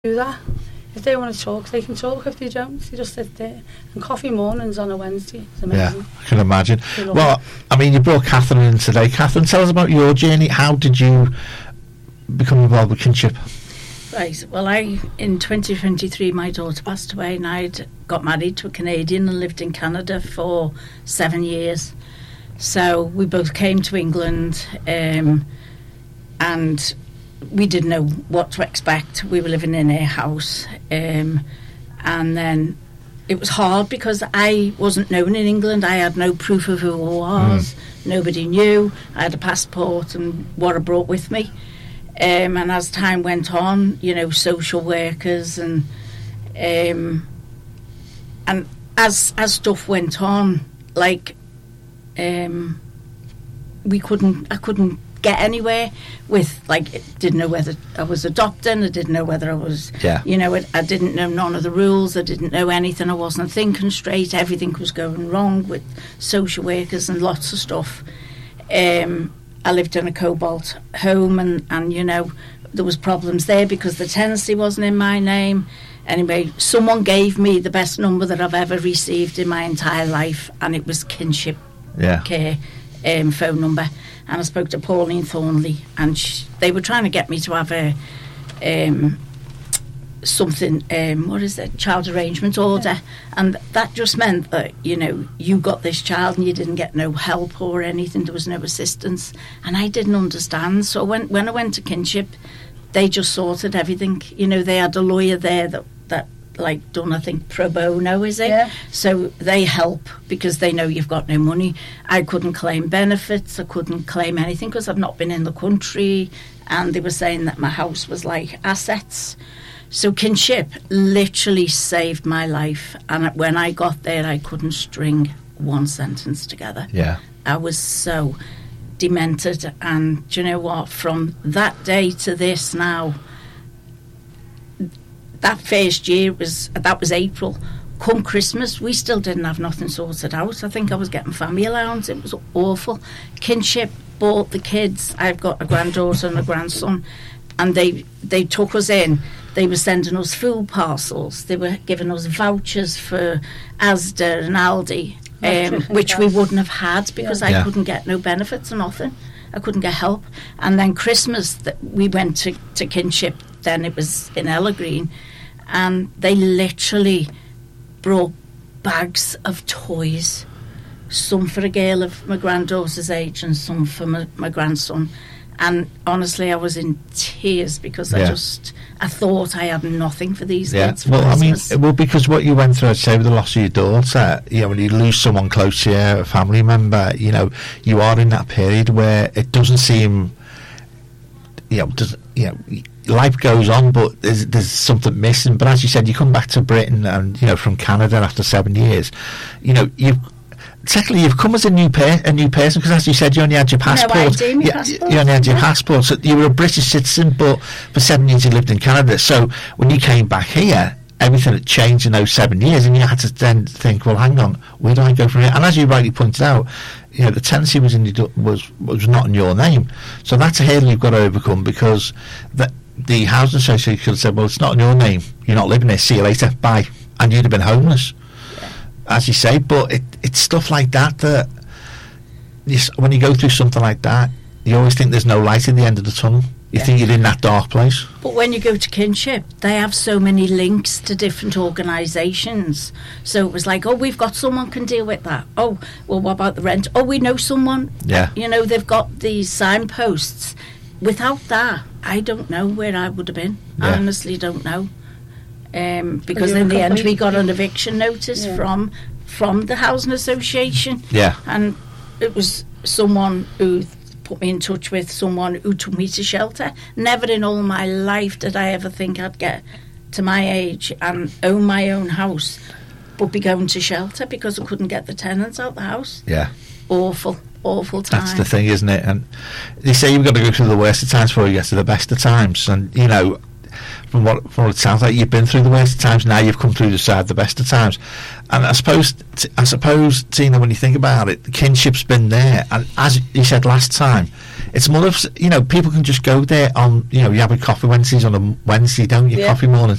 do that. If they want to talk, they can talk. If they don't, they just sit there. And coffee mornings on a Wednesday is amazing. Yeah, I can imagine. Well, I mean, you brought Catherine in today. Catherine, tell us about your journey. How did you become involved with kinship? Right, well, in 2023, my daughter passed away, and I'd got married to a Canadian and lived in Canada for 7 years. So we both came to England, and we didn't know what to expect. We were living in a house, and then it was hard because I wasn't known in England. I had no proof of who I was. Nobody knew. I had a passport and what I brought with me. And as time went on, you know, social workers and as stuff went on, like I couldn't get anywhere with, like, didn't know whether I was adopting, I didn't know whether I was, you know, I didn't know none of the rules, I didn't know anything, I wasn't thinking straight, everything was going wrong with social workers and lots of stuff. I lived in a Cobalt home and you know, there was problems there because the tenancy wasn't in my name. Anyway, someone gave me the best number that I've ever received in my entire life, and it was Kinship Care phone number. And I spoke to Pauline Thornley, and they were trying to get me to have a child arrangement order, and that just meant that, you know, you got this child and you didn't get no help or anything, there was no assistance, and I didn't understand. So when I went to Kinship, they just sorted everything. You know, they had a lawyer there that like done, I think, pro bono, is it? Yeah. So they help because they know you've got no money. I couldn't claim benefits, I couldn't claim anything because I've not been in the country, and they were saying that my house was like assets. So Kinship literally saved my life, and when I got there, I couldn't string one sentence together. Yeah, I was so demented, and do you know what? From that day to this now, that first year was April. Come Christmas, we still didn't have nothing sorted out. I think I was getting family allowance. It was awful. Kinship bought the kids. I've got a granddaughter and a grandson, and they took us in. They were sending us food parcels. They were giving us vouchers for Asda and Aldi, which we wouldn't have had because I couldn't get no benefits or nothing. I couldn't get help. And then Christmas, we went to Kinship. Then it was in Ella Green, and they literally brought bags of toys, some for a girl of my granddaughter's age and some for my grandson. And honestly, I was in tears because I thought I had nothing for these kids. For Christmas. Because what you went through, I'd say, with the loss of your daughter, you know, when you lose someone close to you, a family member, you know, you are in that period where it doesn't seem, life goes on, but there's something missing. But as you said, you come back to Britain and, you know, from Canada after 7 years, you know, you've come as a new person, because as you said, you only had your passport. You only had your passport, so you were a British citizen, but for 7 years you lived in Canada. So when you came back here, everything had changed in those 7 years, and you had to then think, well, hang on, where do I go from here? And as you rightly pointed out, you know, the tenancy was not in your name, so that's a hurdle you've got to overcome, because the housing association could have said, well, it's not in your name, you're not living here, see you later, bye, and you'd have been homeless. As you say, but it's stuff like that when you go through something like that, you always think there's no light at the end of the tunnel. You think you're in that dark place. But when you go to Kinship, they have so many links to different organisations. So it was like, oh, we've got someone can deal with that. Oh, well, what about the rent? Oh, we know someone. Yeah. You know, they've got these signposts. Without that, I don't know where I would have been. Yeah. I honestly don't know. Because in the end we got an eviction notice from the housing association, and it was someone who put me in touch with someone who took me to shelter. Never in all my life did I ever think I'd get to my age and own my own house, but be going to shelter because I couldn't get the tenants out the house. Awful time. That's the thing, isn't it? And they say you've got to go through the worst of times before you get to the best of times, and you know, from what it sounds like, you've been through the worst of times. Now you've come through the side of the best of times. And I suppose, Tina, when you think about it, the kinship's been there. And as you said last time, it's more of, people can just go there on, you have a coffee Wednesdays on a Wednesday, don't you? Yeah. Coffee morning.